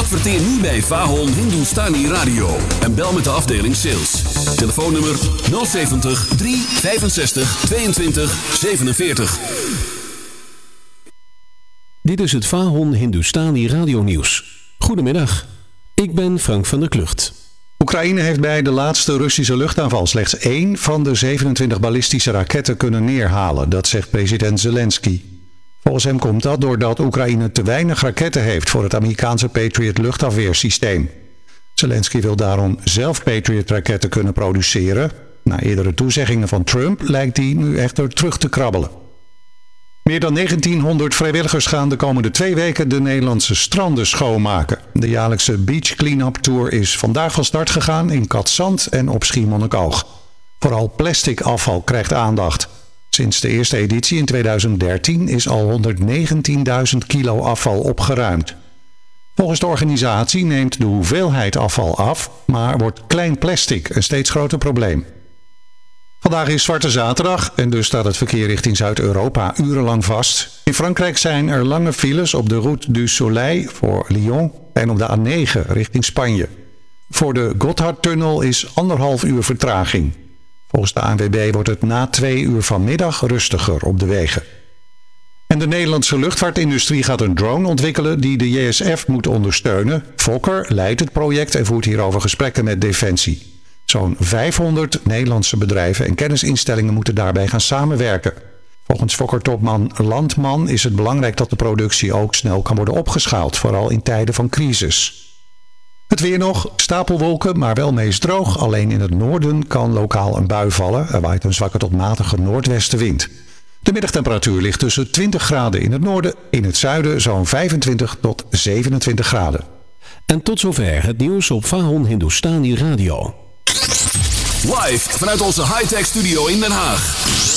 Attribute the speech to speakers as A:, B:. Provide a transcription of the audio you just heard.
A: Adverteer nu bij Vahon Hindustani Radio en bel met de afdeling sales. Telefoonnummer 070 365 22 47.
B: Dit is het Vahon Hindustani Radio Nieuws. Goedemiddag, ik ben Frank van der Klucht.
C: Oekraïne heeft bij de laatste Russische luchtaanval slechts 1 van de 27 ballistische raketten kunnen neerhalen. Dat zegt president Zelensky. Volgens hem komt dat doordat Oekraïne te weinig raketten heeft voor het Amerikaanse Patriot luchtafweersysteem. Zelensky wil daarom zelf Patriot-raketten kunnen produceren. Na eerdere toezeggingen van Trump lijkt die nu echter terug te krabbelen. Meer dan 1900 vrijwilligers gaan de komende 2 weken de Nederlandse stranden schoonmaken. De jaarlijkse Beach Cleanup Tour is vandaag van start gegaan in Katzand en op Schiermonnikoog. Vooral plastic afval krijgt aandacht. Sinds de eerste editie in 2013 is al 119.000 kilo afval opgeruimd. Volgens de organisatie neemt de hoeveelheid afval af, maar wordt klein plastic een steeds groter probleem. Vandaag is Zwarte Zaterdag en dus staat het verkeer richting Zuid-Europa urenlang vast. In Frankrijk zijn er lange files op de Route du Soleil voor Lyon en op de A9 richting Spanje. Voor de Gotthardtunnel is 1,5 uur vertraging. Volgens de ANWB wordt het na 2 uur vanmiddag rustiger op de wegen. En de Nederlandse luchtvaartindustrie gaat een drone ontwikkelen die de JSF moet ondersteunen. Fokker leidt het project en voert hierover gesprekken met Defensie. Zo'n 500 Nederlandse bedrijven en kennisinstellingen moeten daarbij gaan samenwerken. Volgens Fokker-topman Landman is het belangrijk dat de productie ook snel kan worden opgeschaald, vooral in tijden van crisis. Het weer nog, stapelwolken, maar wel meest droog. Alleen in het noorden kan lokaal een bui vallen. Er waait een zwakke tot matige noordwestenwind. De middagtemperatuur ligt tussen 20 graden in het noorden, in het zuiden zo'n 25 tot 27 graden.
B: En tot zover het nieuws op Vahon Hindustani Radio.
A: Live vanuit onze high-tech studio in Den Haag.